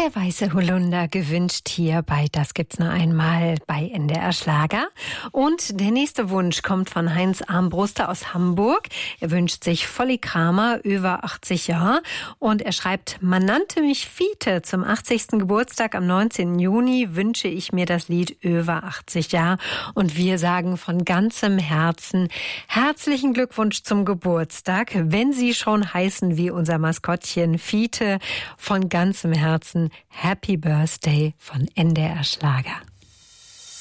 Der weiße Holunder gewünscht hier bei Das gibt's nur einmal bei NDR Schlager. Und der nächste Wunsch kommt von Heinz Armbruster aus Hamburg. Er wünscht sich Volli Kramer, über 80 Jahre. Und er schreibt, man nannte mich Fiete. Zum 80. Geburtstag am 19. Juni wünsche ich mir das Lied über 80 Jahre. Und wir sagen von ganzem Herzen herzlichen Glückwunsch zum Geburtstag. Wenn Sie schon heißen wie unser Maskottchen Fiete, von ganzem Herzen Happy Birthday von NDR Schlager.